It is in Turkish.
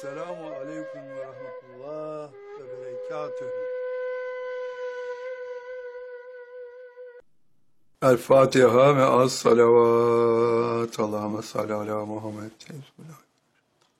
Selamun aleyküm ve rahmetullah ve berekatühü. El Fatiha ve az salavat. Allahümme salli ala Muhammed.